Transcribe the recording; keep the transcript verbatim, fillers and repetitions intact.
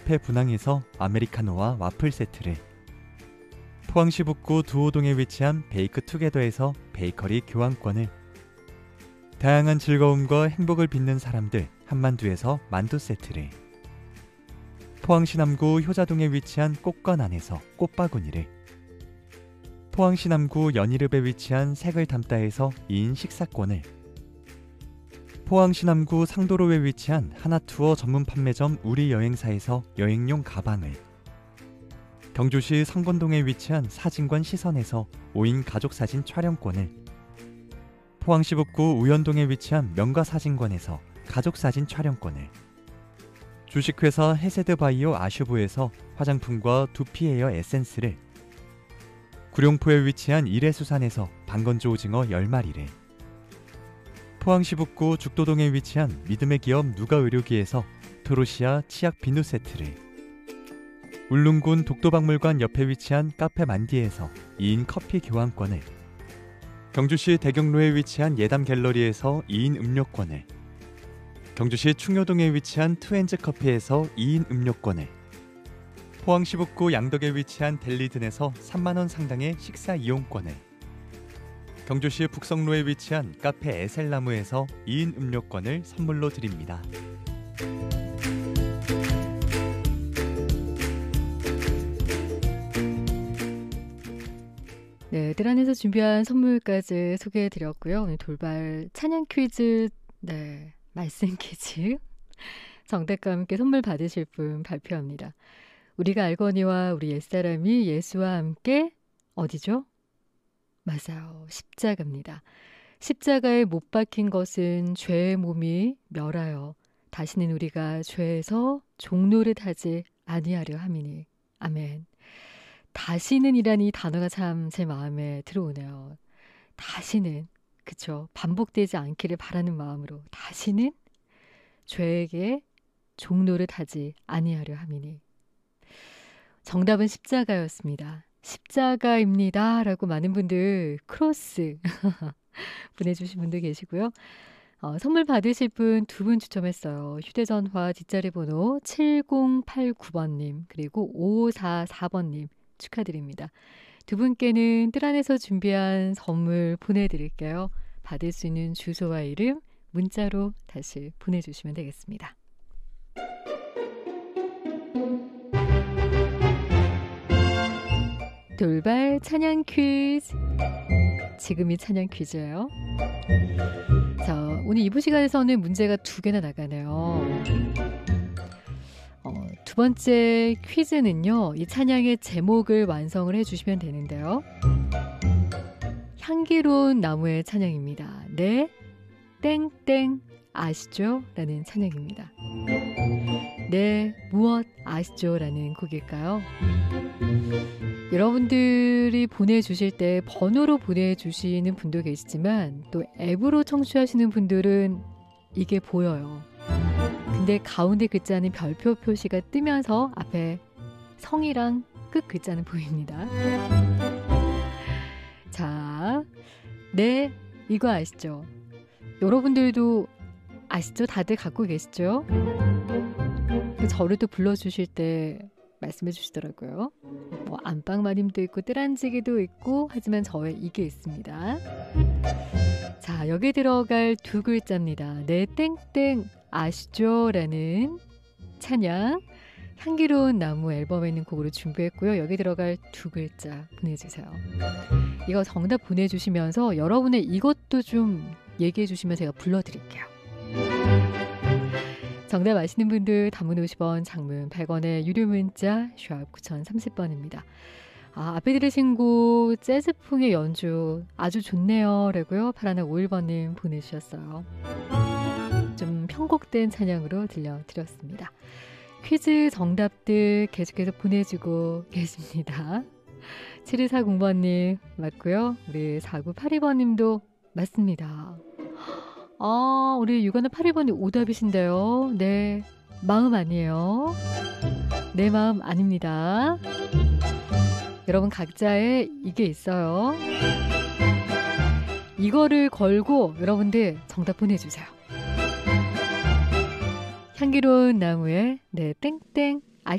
카페 분항에서 아메리카노와 와플 세트를, 포항시 북구 두호동에 위치한 베이크 투게더에서 베이커리 교환권을, 다양한 즐거움과 행복을 빚는 사람들 한만두에서 만두 세트를, 포항시 남구 효자동에 위치한 꽃건안에서 꽃바구니를, 포항시 남구 연희읍에 위치한 색을 담다에서 이 인 식사권을, 포항시 남구 상도로에 위치한 하나투어 전문 판매점 우리여행사에서 여행용 가방을, 경주시 성건동에 위치한 사진관 시선에서 오 인 가족사진 촬영권을, 포항시 북구 우연동에 위치한 명가사진관에서 가족사진 촬영권을, 주식회사 해세드바이오 아슈브에서 화장품과 두피에어 에센스를, 구룡포에 위치한 이레수산에서 방건조 오징어 열 마리를, 포항시 북구 죽도동에 위치한 믿음의 기업 누가의료기에서 트로시아 치약 비누 세트를, 울릉군 독도박물관 옆에 위치한 카페 만디에서 이 인 커피 교환권을, 경주시 대경로에 위치한 예담 갤러리에서 이 인 음료권을, 경주시 충효동에 위치한 투엔즈 커피에서 이 인 음료권을, 포항시 북구 양덕에 위치한 델리든에서 삼만 원 상당의 식사 이용권을, 경주시 북성로에 위치한 카페 에셀나무에서 이 인 음료권을 선물로 드립니다. 네, 들 안에서 준비한 선물까지 소개해드렸고요. 오늘 돌발 찬양 퀴즈, 네, 말씀 퀴즈 정답과 함께 선물 받으실 분 발표합니다. 우리가 알거니와 우리 옛사람이 예수와 함께 어디죠? 맞아요. 십자가입니다. 십자가에 못 박힌 것은 죄의 몸이 멸하여 다시는 우리가 죄에서 종노릇하지 아니하려 함이니. 아멘. 다시는 이라는 이 단어가 참 제 마음에 들어오네요. 다시는, 그쵸, 반복되지 않기를 바라는 마음으로 다시는 죄에게 종노릇하지 아니하려 함이니. 정답은 십자가였습니다. 십자가입니다 라고 많은 분들 크로스 보내주신 분들 계시고요. 어, 선물 받으실 분 두 분 추첨했어요. 휴대전화 뒷자리 번호 칠공팔구 번님 그리고 오오사사 번님 축하드립니다. 두 분께는 뜰 안에서 준비한 선물 보내드릴게요. 받을 수 있는 주소와 이름 문자로 다시 보내주시면 되겠습니다. 돌발 찬양 퀴즈. 지금이 찬양 퀴즈예요. 자, 오늘 이 부 시간에서는 문제가 두 개나 나가네요. 어, 두 번째 퀴즈는요, 이 찬양의 제목을 완성을 해주시면 되는데요. 향기로운 나무의 찬양입니다. 네, 땡땡 아시죠? 라는 찬양입니다. 네, 무엇 아시죠? 라는 곡일까요? 여러분들이 보내주실 때 번호로 보내주시는 분도 계시지만 또 앱으로 청취하시는 분들은 이게 보여요. 근데 가운데 글자는 별표 표시가 뜨면서 앞에 성이랑 끝 글자는 보입니다. 자, 네, 이거 아시죠? 여러분들도 아시죠? 다들 갖고 계시죠? 저를 또 불러주실 때 말씀해 주시더라고요. 뭐 안방마님도 있고 뜰안지기도 있고 하지만 저에 이게 있습니다. 자, 여기 들어갈 두 글자입니다. 네, 땡땡 아시죠? 라는 찬양 향기로운 나무 앨범에 있는 곡으로 준비했고요. 여기 들어갈 두 글자 보내주세요. 이거 정답 보내주시면서 여러분의 이것도 좀 얘기해 주시면 제가 불러드릴게요. 정답 아시는 분들 단문 오십 원, 장문 백 원의 유료 문자 샵 구공삼공 번입니다. 아, 앞에 들으신 곡 재즈풍의 연주 아주 좋네요 라고요. 파라나 오일 번님 보내주셨어요. 좀 편곡된 찬양으로 들려드렸습니다. 퀴즈 정답들 계속해서 보내주고 계십니다. 칠이사공 번님 맞고요. 우리 사구팔이 번님도 맞습니다. 아, 우리 육하나 팔이 번님 오답이신데요. 네, 마음 아니에요. 내 마음 아닙니다. 여러분 각자의 이게 있어요. 이거를 걸고 여러분들 정답 보내주세요. 향기로운 나무에 네 땡땡